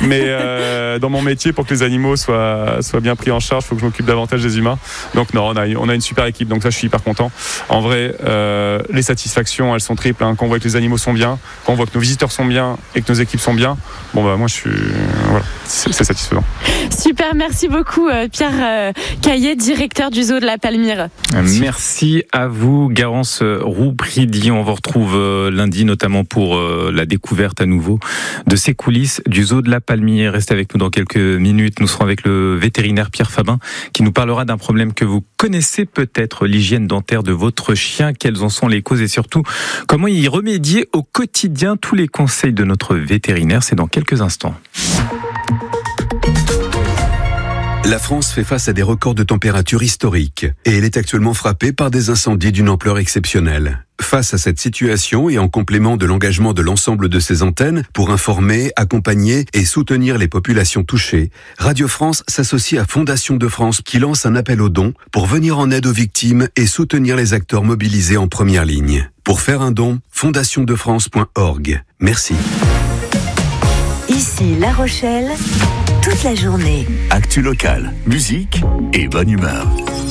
Mais dans mon métier, pour que les animaux soient bien pris en charge, il faut que je m'occupe davantage des humains. Donc non, on a une super équipe, donc ça je suis hyper content. En vrai, les satisfactions, elles sont triples. Quand on voit que les animaux sont bien, quand on voit que nos visiteurs sont bien et que nos équipes sont bien, moi c'est satisfaisant. Super, merci beaucoup Pierre Caillet, directeur du zoo de la Palmyre. Merci à vous Garance Roupridi. On vous retrouve lundi notamment pour la découverte à nouveau de ces coulisses du zoo de la Palmyre. Restez avec nous dans quelques minutes. Nous serons avec le vétérinaire Pierre Fabin qui nous parlera d'un problème que vous connaissez peut-être, l'hygiène dentaire de votre chien. Quelles en sont les causes et surtout comment y remédier au quotidien. Tous les conseils de notre vétérinaire, c'est dans quelques instants. La France fait face à des records de température historiques et elle est actuellement frappée par des incendies d'une ampleur exceptionnelle. Face à cette situation et en complément de l'engagement de l'ensemble de ses antennes pour informer, accompagner et soutenir les populations touchées, Radio France s'associe à Fondation de France qui lance un appel aux dons pour venir en aide aux victimes et soutenir les acteurs mobilisés en première ligne. Pour faire un don, fondationdefrance.org. Merci. Ici La Rochelle, toute la journée. Actu locale, musique et bonne humeur.